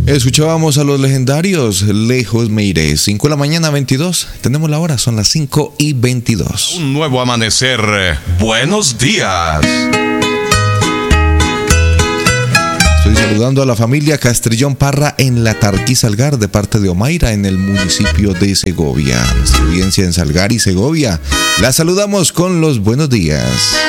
Escuchábamos a los legendarios Lejos me iré. 5 de la mañana, 22. Tenemos la hora, son las 5:22. Un nuevo amanecer. Buenos días. Estoy saludando a la familia Castrillón Parra en la Tarqui Salgar de parte de Omaira en el municipio de Segovia. Nuestra audiencia en Salgar y Segovia. La saludamos con los buenos días.